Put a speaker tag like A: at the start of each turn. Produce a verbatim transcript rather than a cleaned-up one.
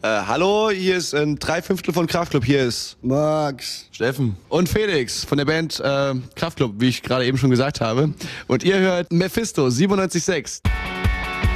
A: Äh, hallo, hier ist ein Dreiviertel von Kraftklub. Hier ist
B: Max,
A: Steffen und Felix von der Band äh, Kraftklub, wie ich gerade eben schon gesagt habe. Und ihr hört Mephisto siebenundneunzig Komma sechs.